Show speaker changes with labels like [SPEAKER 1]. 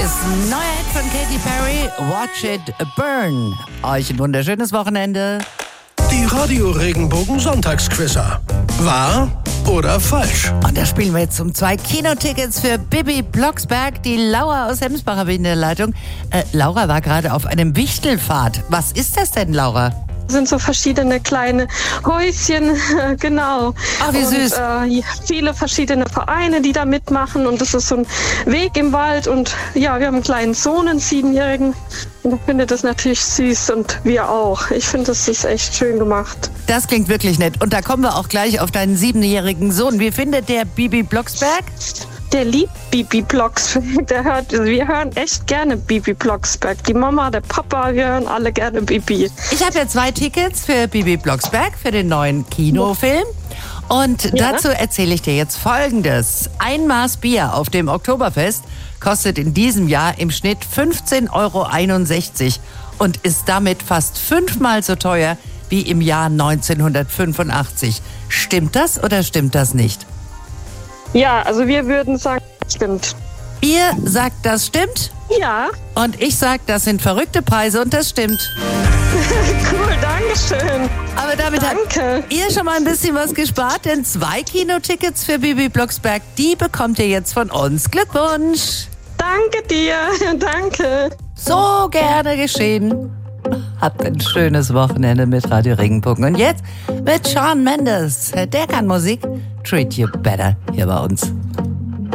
[SPEAKER 1] ist ein neuer Hit von Katy Perry, Watch It Burn. Euch ein wunderschönes Wochenende.
[SPEAKER 2] Die Radio Regenbogen Sonntagsquizzer. Wahr oder falsch?
[SPEAKER 1] Und da spielen wir jetzt um 2 Kinotickets für Bibi Blocksberg. Die Laura aus Hemsbach habe ich in der Leitung. Laura war gerade auf einem Wichtelfahrt. Was ist das denn, Laura?
[SPEAKER 3] Sind so verschiedene kleine Häuschen, genau.
[SPEAKER 1] Ach, wie süß.
[SPEAKER 3] Und viele verschiedene Vereine, die da mitmachen. Und das ist so ein Weg im Wald. Und ja, wir haben einen kleinen Sohn, einen 7-Jährigen. Und ich finde das natürlich süß und wir auch. Ich finde, das ist echt schön gemacht.
[SPEAKER 1] Das klingt wirklich nett. Und da kommen wir auch gleich auf deinen 7-jährigen Sohn. Wie findet der Bibi Blocksberg?
[SPEAKER 3] Der liebt Bibi Blocksberg. Wir hören echt gerne Bibi Blocksberg. Die Mama, der Papa, wir hören alle gerne Bibi.
[SPEAKER 1] Ich habe ja 2 Tickets für Bibi Blocksberg, für den neuen Kinofilm. Und dazu erzähle ich dir jetzt Folgendes. Ein Maß Bier auf dem Oktoberfest kostet in diesem Jahr im Schnitt 15,61 € und ist damit fast 5-mal so teuer wie im Jahr 1985. Stimmt das oder stimmt das nicht?
[SPEAKER 3] Ja, also wir würden sagen, stimmt.
[SPEAKER 1] Ihr sagt, das stimmt?
[SPEAKER 3] Ja.
[SPEAKER 1] Und ich sag, das sind verrückte Preise und das stimmt.
[SPEAKER 3] Cool, danke schön.
[SPEAKER 1] Aber damit habt ihr schon mal ein bisschen was gespart, denn 2 Kinotickets für Bibi Blocksberg, die bekommt ihr jetzt von uns. Glückwunsch!
[SPEAKER 3] Danke dir, danke.
[SPEAKER 1] So gerne geschehen. Habt ein schönes Wochenende mit Radio Regenbogen. Und jetzt mit Shawn Mendes. Der kann Musik. Treat You Better hier bei uns.